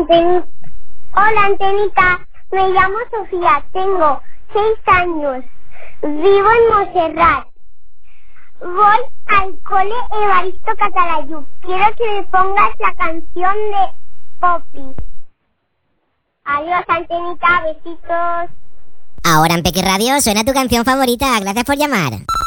Hola, Antenita. Me llamo Sofía, tengo 6 años. Vivo en Montserrat. Voy al cole Evaristo Catalayud. Quiero que me pongas la canción de Poppy. Adiós, Antenita. Besitos. Ahora en Peque Radio suena tu canción favorita. Gracias por llamar.